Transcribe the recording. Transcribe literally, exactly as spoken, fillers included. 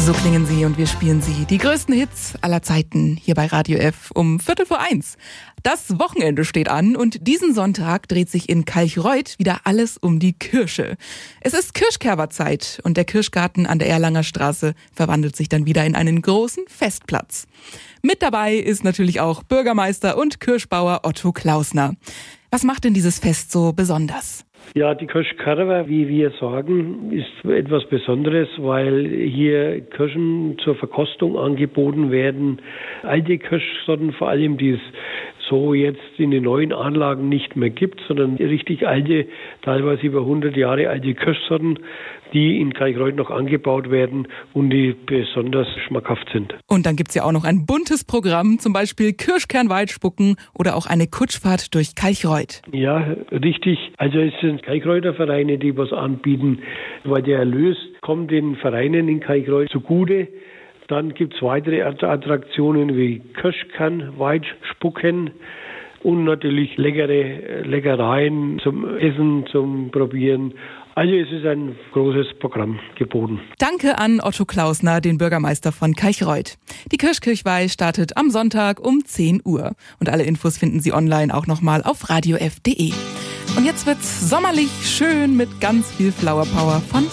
So klingen sie und wir spielen sie. Die größten Hits aller Zeiten hier bei Radio F um Viertel vor eins. Das Wochenende steht an und diesen Sonntag dreht sich in Kalchreuth wieder alles um die Kirsche. Es ist Kirschkerberzeit und der Kirschgarten an der Erlanger Straße verwandelt sich dann wieder in einen großen Festplatz. Mit dabei ist natürlich auch Bürgermeister und Kirschbauer Otto Klausner. Was macht denn dieses Fest so besonders? Ja, die Kirschkerber, wie wir sagen, ist etwas Besonderes, weil hier Kirschen zur Verkostung angeboten werden. Alte Kirschsorten vor allem, die es so jetzt in den neuen Anlagen nicht mehr gibt, sondern richtig alte, teilweise über hundert Jahre alte Kirschsorten, die in Kalchreuth noch angebaut werden und die besonders schmackhaft sind. Und dann gibt's ja auch noch ein buntes Programm, zum Beispiel Kirschkernwaldspucken oder auch eine Kutschfahrt durch Kalchreuth. Ja, richtig. Also es sind Kalchreuter Vereine, die was anbieten, weil der Erlös kommt den Vereinen in Kalchreuth zugute. Dann gibt's weitere Attraktionen wie Kirschkernwaldspucken und natürlich leckere Leckereien zum Essen, zum Probieren. Also es ist ein großes Programm geboten. Danke an Otto Klausner, den Bürgermeister von Kalchreuth. Die Kirschkirchweih startet am Sonntag um zehn Uhr. Und alle Infos finden Sie online auch nochmal auf radiof punkt de. Und jetzt wird's sommerlich schön mit ganz viel Flower Power von